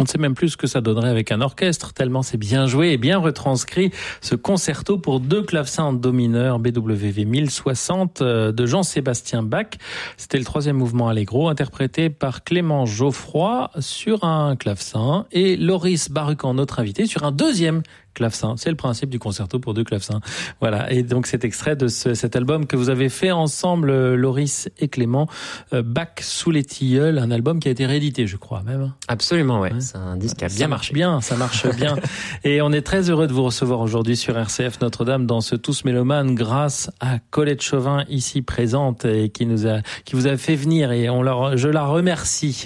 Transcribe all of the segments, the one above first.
On ne sait même plus ce que ça donnerait avec un orchestre, tellement c'est bien joué et bien retranscrit ce concerto pour 2 clavecins en do mineur BWV 1060 de Jean-Sébastien Bach. C'était le 3e mouvement Allegro, interprété par Clément Geoffroy sur un clavecin et Loris Barucan, notre invité, sur un 2e clavecin. C'est le principe du concerto pour 2 clavecins. Voilà. Et donc cet extrait de cet album que vous avez fait ensemble, Loris et Clément, Bach sous les tilleuls, un album qui a été réédité, je crois même. Absolument, ouais. C'est un disque qui a bien marché. Ça marche bien. Et on est très heureux de vous recevoir aujourd'hui sur RCF Notre-Dame dans ce Tous Mélomanes grâce à Colette Chauvin ici présente et qui vous a fait venir et je la remercie.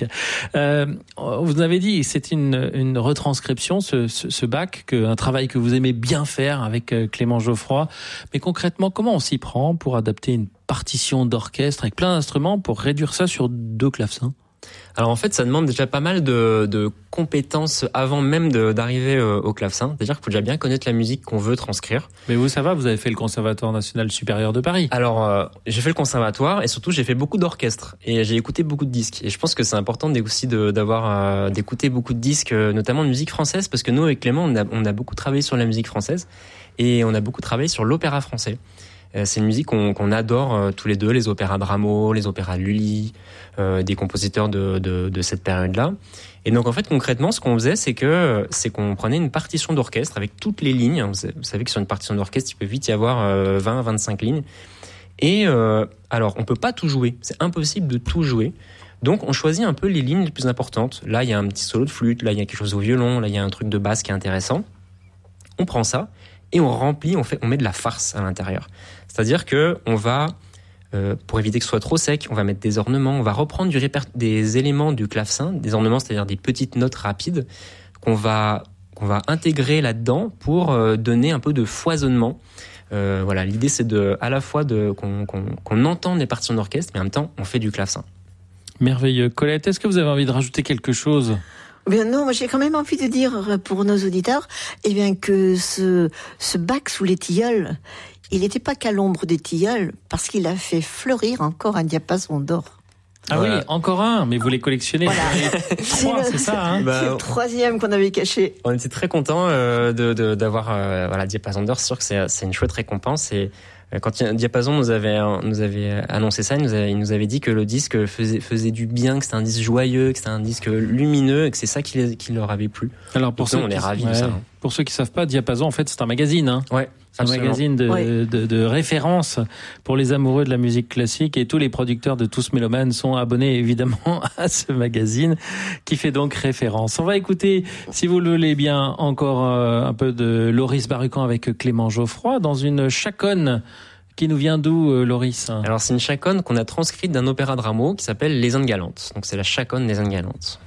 Vous avez dit c'est une retranscription ce Bach, un travail que vous aimez bien faire avec Clément Geoffroy. Mais concrètement, comment on s'y prend pour adapter une partition d'orchestre avec plein d'instruments pour réduire ça sur 2 clavecins? Alors en fait, ça demande déjà pas mal de compétences avant même d'arriver au clavecin. C'est-à-dire qu'il faut déjà bien connaître la musique qu'on veut transcrire. Mais vous, ça va, vous avez fait le Conservatoire National Supérieur de Paris. Alors, j'ai fait le conservatoire et surtout j'ai fait beaucoup d'orchestres et j'ai écouté beaucoup de disques. Et je pense que c'est important aussi d'écouter beaucoup de disques, notamment de musique française, parce que nous, avec Clément, on a beaucoup travaillé sur la musique française et on a beaucoup travaillé sur l'opéra français. C'est une musique qu'on adore tous les deux, les opéras de Rameau, les opéras de Lully, des compositeurs de cette période-là. Et donc en fait concrètement, ce qu'on faisait, c'est qu'on prenait une partition d'orchestre avec toutes les lignes. Vous savez que sur une partition d'orchestre, il peut vite y avoir 20-25 lignes. Et alors on peut pas tout jouer, c'est impossible de tout jouer. Donc on choisit un peu les lignes les plus importantes. Là il y a un petit solo de flûte, là il y a quelque chose au violon, là il y a un truc de basse qui est intéressant. On prend ça et on remplit, on met de la farce à l'intérieur. C'est-à-dire que on va, pour éviter que ce soit trop sec, on va mettre des ornements, on va reprendre des éléments du clavecin, des ornements, c'est-à-dire des petites notes rapides qu'on va intégrer là-dedans pour donner un peu de foisonnement. Voilà, l'idée c'est à la fois qu'on entende les partitions d'orchestre, mais en même temps on fait du clavecin. Merveilleux. Colette, est-ce que vous avez envie de rajouter quelque chose ? Bien non, moi j'ai quand même envie de dire pour nos auditeurs, que ce Bach sous les tilleuls, il n'était pas qu'à l'ombre des tilleuls, parce qu'il a fait fleurir encore un diapason d'or. Ah voilà. Oui, encore un, mais vous les collectionnez. Voilà. C'est ça, hein. C'est le 3e qu'on avait caché. On était très contents d'avoir diapason d'or. C'est sûr que c'est une chouette récompense. Et quand Diapason nous avait annoncé ça, il nous avait dit que le disque faisait du bien, que c'était un disque joyeux, que c'était un disque lumineux, et que c'est ça qui leur avait plu. Alors pour ceux on est ravis de ça. Hein. Pour ceux qui savent pas, Diapason en fait c'est un magazine. Hein. Ouais. C'est un magazine de référence pour les amoureux de la musique classique et tous les producteurs de Tous Mélomanes sont abonnés évidemment à ce magazine qui fait donc référence. On va écouter, si vous le voulez bien, encore un peu de Loris Barucan avec Clément Geoffroy dans une chaconne qui nous vient d'où, Loris ? Alors c'est une chaconne qu'on a transcrite d'un opéra de Rameau qui s'appelle Les Indes Galantes. Donc c'est la chaconne des Indes Galantes.